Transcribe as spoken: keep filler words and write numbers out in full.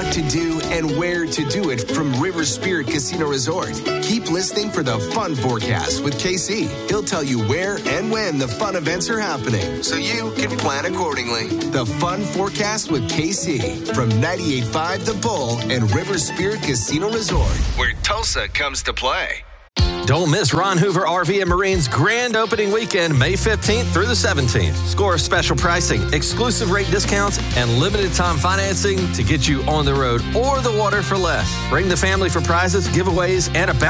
what to do and where to do it from River Spirit Casino Resort. Keep listening for the Fun Forecast with K C. He'll tell you where and when the fun events are happening, so you can plan accordingly. The Fun Forecast with K C from ninety-eight point five The Bull and River Spirit Casino Resort, where Tulsa comes to play. Don't miss Ron Hoover R V and Marine's grand opening weekend, May fifteenth through the seventeenth. Score special pricing, exclusive rate discounts, and limited time financing to get you on the road or the water for less. Bring the family for prizes, giveaways, and a